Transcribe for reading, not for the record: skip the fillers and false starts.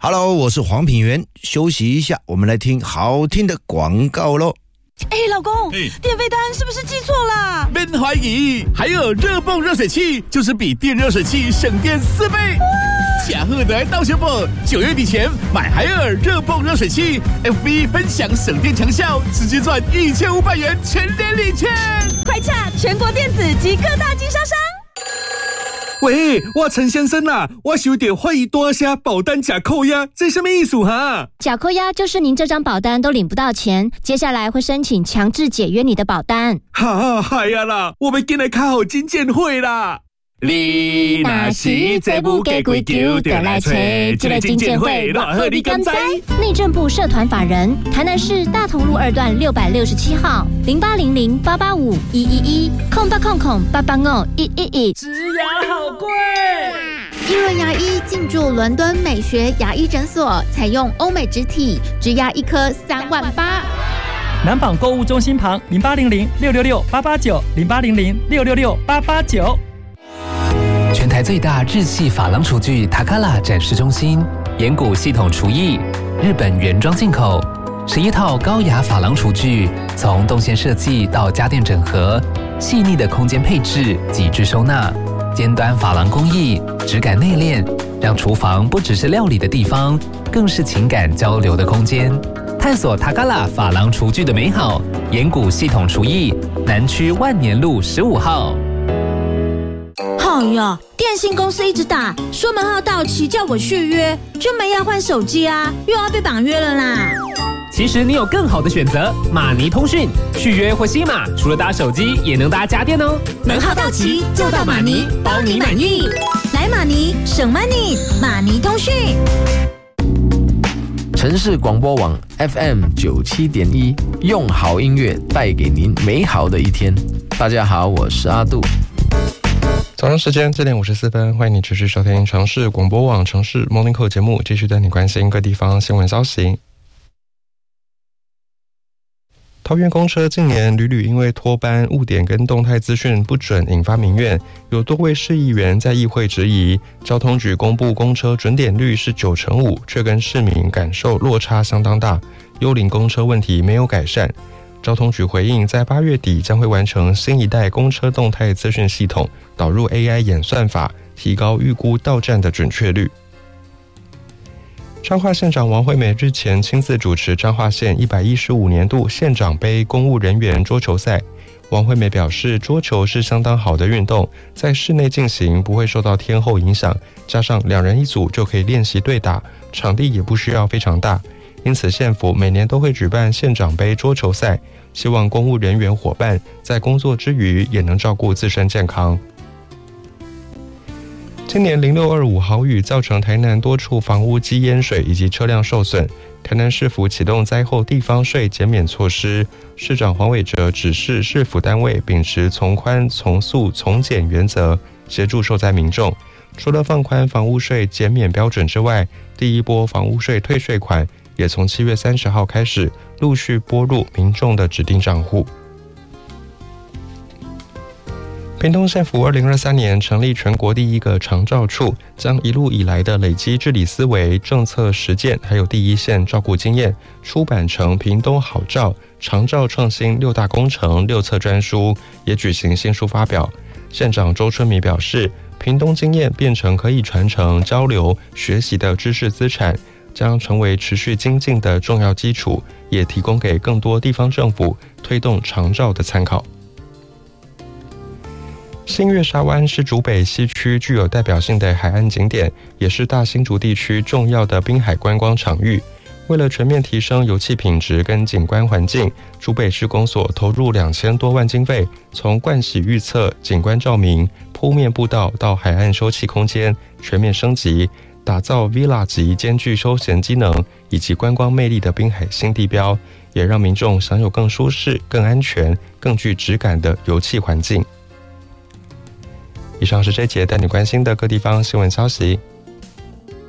Hello， 我是黄品源，休息一下，我们来听好听的广告咯。 老公，电费单是不是记错了？ 别怀疑，还有热泵热水器，就是比电热水器省电4倍。假贺的到手不？9月底前买海尔热泵热水器 ，FB 分享省电强效，直接赚1500元全年礼券。 快洽全国电子及各大经销商。 喂，我陈先生啦，我有点怀疑多下保单假扣押，这什么意思哈？ 假扣押就是您这张保单都领不到钱，接下来会申请强制解约你的保单。 哎呀啦，我们今日考好金鉴会啦。 你若是再不给归咎，就来找这个金鉴会，若好你敢知？内政部社团法人，台南市大同路2段667号0800-885-111，0800-885-111。 植牙好贵。 益润牙医进驻伦敦美学牙医诊所，采用欧美植体，植牙一颗38000。 南纺购物中心旁0800-666-889，0800-666-889。 全台最大日系珐琅厨具塔卡拉展示中心，岩谷系统厨艺，日本原装进口，11套高雅珐琅厨具，从动线设计到家电整合，细腻的空间配置，极致收纳，尖端珐琅工艺，质感内敛，让厨房不只是料理的地方，更是情感交流的空间。探索塔卡拉珐琅厨具的美好，岩谷系统厨艺，南区万年路15号。 哎呀，电信公司一直打，说门号到期叫我续约，就没要换手机啊，又要被绑约了啦。 其实你有更好的选择，马尼通讯续约或新码，除了搭手机，也能搭家电哦。 门号到期就到马尼，包你满意。来马尼省 money， 马尼通讯。 城市广播网 FM 97.1，用好音乐带给您美好的一天。大家好，我是阿杜。 早上时间4点54分，欢迎你持续收听城市广播网城市 Morning Call 节目，继续带你关心各地方新闻消息。桃园公车近年屡屡因为拖班、误点跟动态资讯不准引发民怨，有多位市议员在议会质疑，交通局公布公车准点率是95%，却跟市民感受落差相当大，幽灵公车问题没有改善。交通局回应，在8月底将会完成新一代公车动态资讯系统，导入 AI 演算法，提高预估到站的准确率。彰化县长王惠美日前亲自主持彰化县115年度县长杯公务人员桌球赛。王惠美表示，桌球是相当好的运动，在室内进行不会受到天候影响，加上2人一组就可以练习对打，场地也不需要非常大。因此县府每年都会举办县长杯桌球赛，希望公务人员伙伴在工作之余也能照顾自身健康。今年0625豪雨造成台南多处房屋积淹水以及车辆受损，台南市府启动灾后地方税减免措施，市长黄伟哲指示市府单位秉持从宽从速从简原则，协助受灾民众。除了放宽房屋税减免标准之外，第一波房屋税退税款也从7月30号开始陆续拨入民众的指定账户。屏东县府2023年成立全国第一个长照处，将一路以来的累积治理思维、政策实践，还有第一线照顾经验，出版成《屏东好照长照创新6大工程6册专书》，也举行新书发表。县长周春米表示，屏东经验变成可以传承、交流、学习的知识资产，将成为持续精进的重要基础，也提供给更多地方政府推动长照的参考。新月沙湾是竹北西区具有代表性的海岸景点，也是大新竹地区重要的滨海观光场域。为了全面提升油气品质跟景观环境，竹北市公所投入2000多万经费，从盥洗预测、景观照明、铺面步道到海岸休憩空间全面升级，打造 Villa 级兼具休闲机能以及观光魅力的滨海新地标，也让民众享有更舒适、更安全、更具质感的油气环境。以上是这节带你关心的各地方新闻消息。